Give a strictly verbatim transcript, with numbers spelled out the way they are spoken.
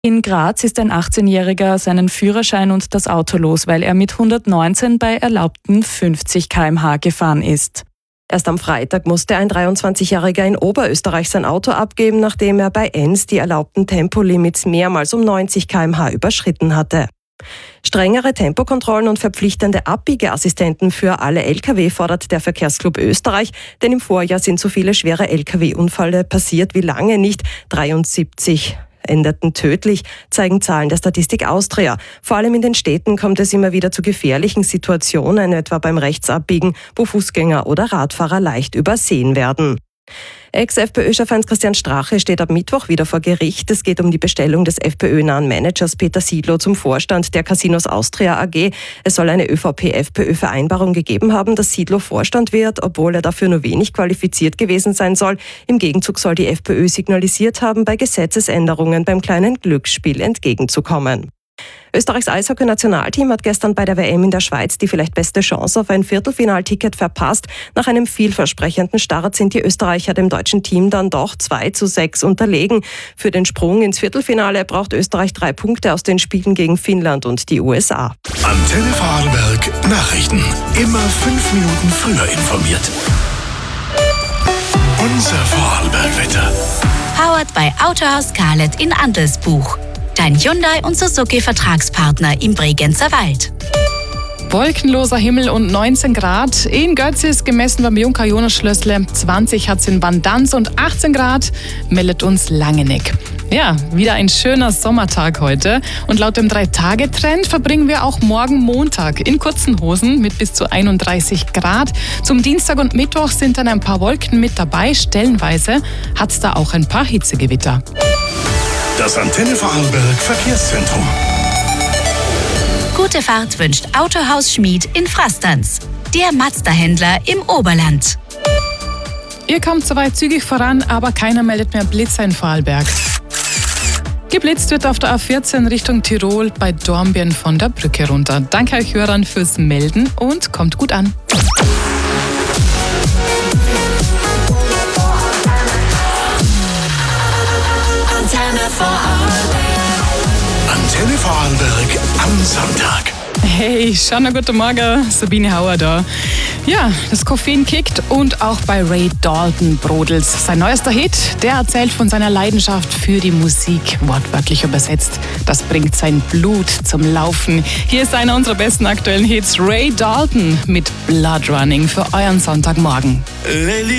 In Graz ist ein achtzehnjähriger seinen Führerschein und das Auto los, weil er mit hundertneunzehn bei erlaubten fünfzig Kilometer pro Stunde gefahren ist. Erst am Freitag musste ein dreiundzwanzigjähriger in Oberösterreich sein Auto abgeben, nachdem er bei Enns die erlaubten Tempolimits mehrmals um neunzig Kilometer pro Stunde überschritten hatte. Strengere Tempokontrollen und verpflichtende Abbiegeassistenten für alle L K W fordert der Verkehrsclub Österreich, denn im Vorjahr sind so viele schwere L K W-Unfälle passiert wie lange nicht. dreiundsiebzig endeten tödlich, zeigen Zahlen der Statistik Austria. Vor allem in den Städten kommt es immer wieder zu gefährlichen Situationen, etwa beim Rechtsabbiegen, wo Fußgänger oder Radfahrer leicht übersehen werden. Ex-FPÖ-Chef Heinz-Christian Strache steht ab Mittwoch wieder vor Gericht. Es geht um die Bestellung des FPÖ-nahen Managers Peter Siedlow zum Vorstand der Casinos Austria A G. Es soll eine ÖVP-FPÖ-Vereinbarung gegeben haben, dass Siedlow Vorstand wird, obwohl er dafür nur wenig qualifiziert gewesen sein soll. Im Gegenzug soll die FPÖ signalisiert haben, bei Gesetzesänderungen beim kleinen Glücksspiel entgegenzukommen. Österreichs Eishockey-Nationalteam hat gestern bei der W M in der Schweiz die vielleicht beste Chance auf ein Viertelfinalticket verpasst. Nach einem vielversprechenden Start sind die Österreicher dem deutschen Team dann doch zwei zu sechs unterlegen. Für den Sprung ins Viertelfinale braucht Österreich drei Punkte aus den Spielen gegen Finnland und die U S A. Antenne Vorarlberg Nachrichten. Immer fünf Minuten früher informiert. Unser Vorarlberg-Wetter. Powered bei Autohaus Scarlett in Andelsbuch. Dein Hyundai- und Suzuki-Vertragspartner im Bregenzer Wald. Wolkenloser Himmel und neunzehn Grad. In Götz ist gemessen beim Junker Jonas Schlössle. zwanzig hat es in Bandanz und achtzehn Grad meldet uns Langeneck. Ja, wieder ein schöner Sommertag heute. Und laut dem drei-Tage-Trend verbringen wir auch morgen Montag in kurzen Hosen mit bis zu einunddreißig Grad. Zum Dienstag und Mittwoch sind dann ein paar Wolken mit dabei. Stellenweise hat es da auch ein paar Hitzegewitter. Das Antenne Vorarlberg Verkehrszentrum. Gute Fahrt wünscht Autohaus Schmid in Frastanz. Der Mazda-Händler im Oberland. Ihr kommt soweit zügig voran, aber keiner meldet mehr Blitzer in Vorarlberg. Geblitzt wird auf der A vierzehn Richtung Tirol bei Dornbirn von der Brücke runter. Danke euch Hörern fürs Melden und kommt gut an. Antenne Vorarlberg am Sonntag. Hey, schönen guten Morgen, Sabine Hauer da. Ja, das Koffein kickt und auch bei Ray Dalton brodelt's. Sein neuester Hit, der erzählt von seiner Leidenschaft für die Musik, wortwörtlich übersetzt. Das bringt sein Blut zum Laufen. Hier ist einer unserer besten aktuellen Hits, Ray Dalton mit Blood Running für euren Sonntagmorgen.